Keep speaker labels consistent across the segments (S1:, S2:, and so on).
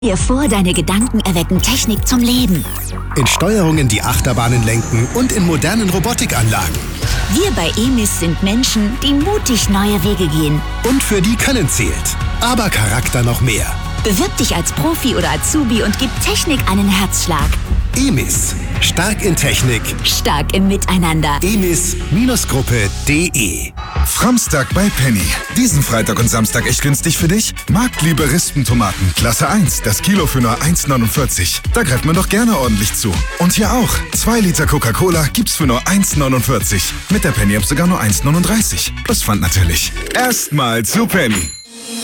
S1: Dir vor, deine Gedanken erwecken Technik zum Leben.
S2: In Steuerungen, die Achterbahnen lenken und in modernen Robotikanlagen.
S1: Wir bei EMIS sind Menschen, die mutig neue Wege gehen.
S2: Und für die Können zählt. Aber Charakter noch mehr.
S1: Bewirb dich als Profi oder Azubi und gib Technik einen Herzschlag.
S2: EMIS. Stark in Technik.
S1: Stark im Miteinander.
S2: emis-gruppe.de.
S3: Framstag bei Penny. Diesen Freitag und Samstag echt günstig für dich? Marktliebe Rispentomaten, Klasse 1, das Kilo für nur 1,49. Da greift man doch gerne ordentlich zu. Und hier auch. 2 Liter Coca-Cola gibt's für nur 1,49. Mit der Penny-App sogar nur 1,39. Plus Pfand natürlich. Erstmal zu Penny.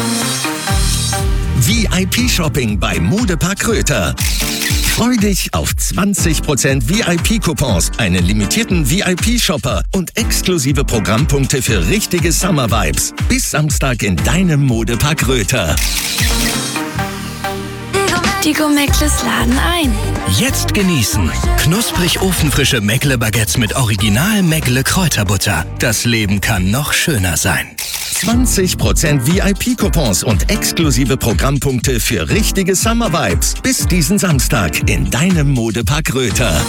S4: VIP-Shopping bei Modepark Röther. Freu dich auf 20% VIP-Coupons, einen limitierten VIP-Shopper und exklusive Programmpunkte für richtige Summer-Vibes. Bis Samstag in deinem Modepark Röther.
S5: Die Go-Meckles laden ein.
S4: Jetzt genießen. Knusprig ofenfrische Meckle-Baguettes mit Original Meckle-Kräuterbutter. Das Leben kann noch schöner sein. 20% VIP-Coupons und exklusive Programmpunkte für richtige Summer-Vibes. Bis diesen Samstag in deinem Modepark Röther.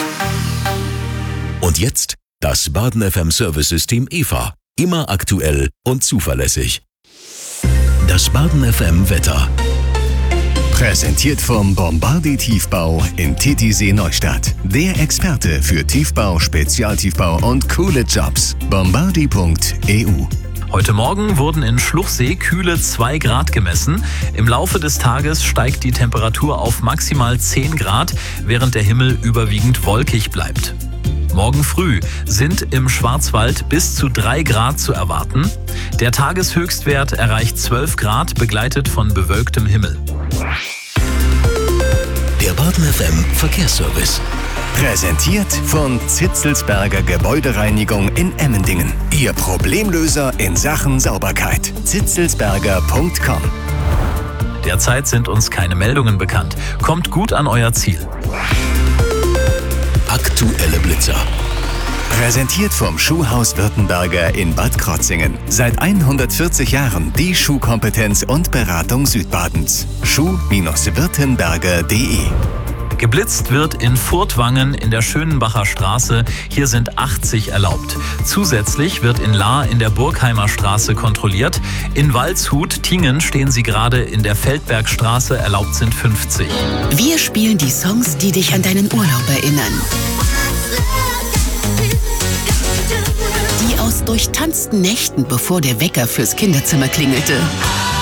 S6: Und jetzt das Baden FM Service-System EVA. Immer aktuell und zuverlässig. Das Baden FM Wetter.
S7: Präsentiert vom Bombardier Tiefbau in Titisee Neustadt. Der Experte für Tiefbau, Spezialtiefbau und coole Jobs. Bombardier.eu.
S8: Heute Morgen wurden in Schluchsee kühle 2 Grad gemessen. Im Laufe des Tages steigt die Temperatur auf maximal 10 Grad, während der Himmel überwiegend wolkig bleibt. Morgen früh sind im Schwarzwald bis zu 3 Grad zu erwarten. Der Tageshöchstwert erreicht 12 Grad, begleitet von bewölktem Himmel.
S6: Der Baden FM Verkehrsservice.
S7: Präsentiert von Zitzelsberger Gebäudereinigung in Emmendingen. Ihr Problemlöser in Sachen Sauberkeit. zitzelsberger.com.
S8: Derzeit sind uns keine Meldungen bekannt. Kommt gut an euer Ziel.
S6: Aktuelle Blitzer.
S7: Präsentiert vom Schuhhaus Württemberger in Bad Krotzingen. Seit 140 Jahren die Schuhkompetenz und Beratung Südbadens. Schuh-württemberger.de.
S8: Geblitzt wird in Furtwangen in der Schönenbacher Straße. Hier sind 80 erlaubt. Zusätzlich wird in Lahr in der Burgheimer Straße kontrolliert. In Waldshut, Tingen stehen sie gerade in der Feldbergstraße. Erlaubt sind 50.
S9: Wir spielen die Songs, die dich an deinen Urlaub erinnern. Die aus durchtanzten Nächten, bevor der Wecker fürs Kinderzimmer klingelte.